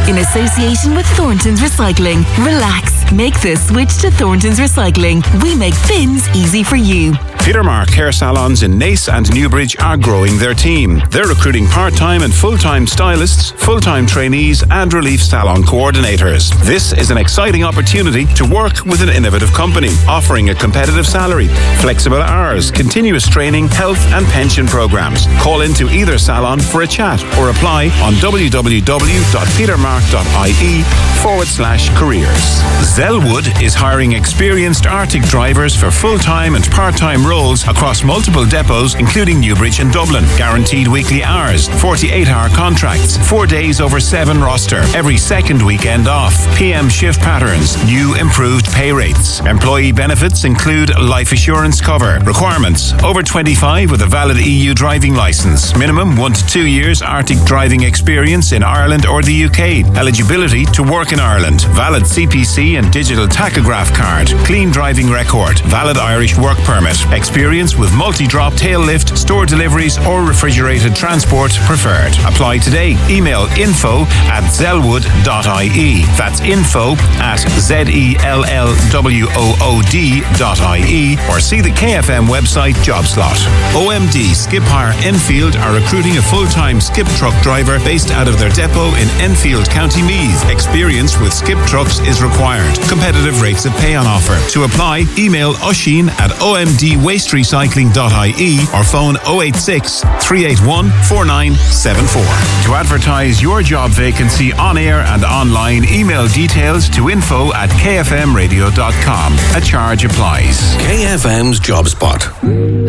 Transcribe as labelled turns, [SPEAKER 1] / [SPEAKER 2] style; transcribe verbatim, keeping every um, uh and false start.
[SPEAKER 1] in association with Thornton's Recycling. Relax. Make the switch to Thornton's Recycling. We make bins easy for you.
[SPEAKER 2] Petermark Hair Salons in Nace and Newbridge are growing their team. They're recruiting part-time and full-time stylists, full-time trainees and relief salon coordinators. This is an exciting opportunity to work with an innovative company, offering a competitive salary, flexible hours, continuous training, health and pension programs. Call into either salon for a chat or apply on www.petermark.ie forward slash careers. Zellwood is hiring experienced Arctic drivers for full-time and part-time roles across multiple depots, including Newbridge and Dublin. Guaranteed weekly hours, forty-eight hour contracts, four days over seven roster, every second weekend off, P M shift patterns, new improved pay rates. Employee benefits include life assurance cover. Requirements: over twenty-five with a valid E U driving licence. Minimum one to two years Arctic driving experience in Ireland or the U K. Eligibility to work in Ireland. Valid C P C and digital tachograph card. Clean driving record. Valid Irish work permit. Experience with multi-drop, tail lift, store deliveries or refrigerated transport preferred. Apply today. Email info at zellwood dot I E. That's info at Z E L L W O O D dot I E or see the K F M website job slot. O M D Skip Hire Enfield are recruiting a full-time skip truck driver based out of their depot in Enfield, County Meath. Experience with skip trucks is required. Competitive rates of pay on offer. To apply, email Oisin at O M D waste recycling dot I E or phone oh eight six, three eight one, four nine seven four. To advertise your job vacancy on air and online, email details to info at k f m radio dot com. A charge applies.
[SPEAKER 3] K F M's Job Spot.